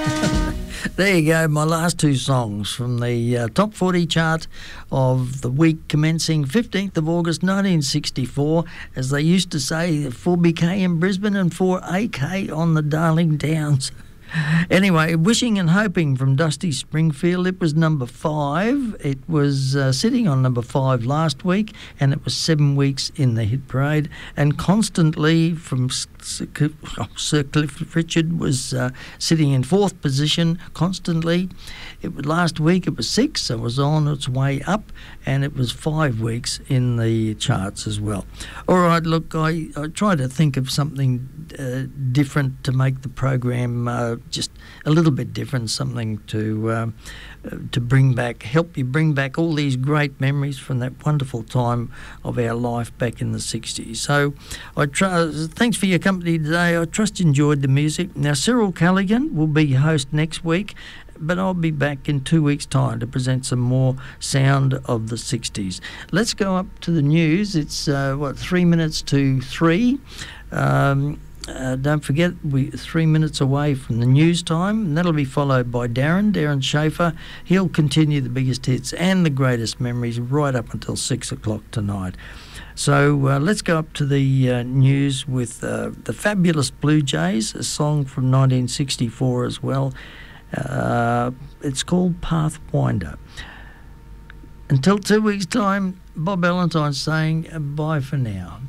There you go, my last two songs from the Top 40 chart of the week commencing 15th of August 1964. As they used to say, 4BK in Brisbane and 4AK on the Darling Downs. Anyway, Wishing and Hoping from Dusty Springfield. It was number 5. It was sitting on number 5 last week, and it was 7 weeks in the hit parade. And Constantly from Sir Cliff Richard was sitting in 4th position. Constantly, last week it was 6, so it was on its way up, and it was 5 weeks in the charts as well. All right, look, I tried to think of something different to make the program just a little bit different, something to bring back, help you bring back all these great memories from that wonderful time of our life back in the 60s. So thanks for your company today. I trust you enjoyed the music. Now, Cyril Callaghan will be your host next week, but I'll be back in 2 weeks' time to present some more sound of the 60s. Let's go up to the news. It's, 3 minutes to 3. Don't forget, we're 3 minutes away from the news time, and that'll be followed by Darren Schaefer. He'll continue the biggest hits and the greatest memories right up until 6 o'clock tonight. So let's go up to the news with the Fabulous Blue Jays, a song from 1964 as well. It's called Pathfinder. Until 2 weeks' time, Bob Valentine saying bye for now.